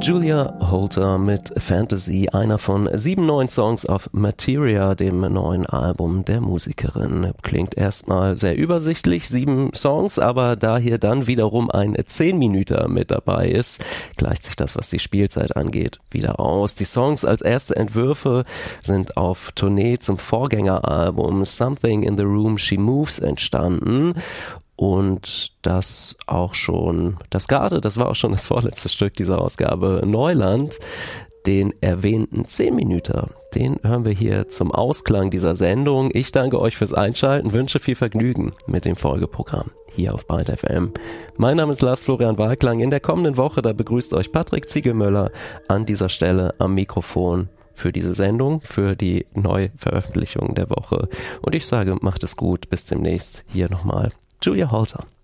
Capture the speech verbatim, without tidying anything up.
Julia Holter mit Fantasy, einer von sieben neuen Songs auf Materia, dem neuen Album der Musikerin. Klingt erstmal sehr übersichtlich, sieben Songs, aber da hier dann wiederum ein zehn Minüter mit dabei ist, gleicht sich das, was die Spielzeit angeht, wieder aus. Die Songs als erste Entwürfe sind auf Tournee zum Vorgängeralbum Something in the Room She Moves entstanden. Und das auch schon, das gerade, das war auch schon das vorletzte Stück dieser Ausgabe, Neuland, den erwähnten zehn Minüter, den hören wir hier zum Ausklang dieser Sendung. Ich danke euch fürs Einschalten, wünsche viel Vergnügen mit dem Folgeprogramm hier auf Byte F M. Mein Name ist Lars Florian Walklang. In der kommenden Woche, da begrüßt euch Patrick Ziegelmöller an dieser Stelle am Mikrofon für diese Sendung, für die Neuveröffentlichung der Woche. Und ich sage, macht es gut, bis demnächst. Hier nochmal Julia Holter.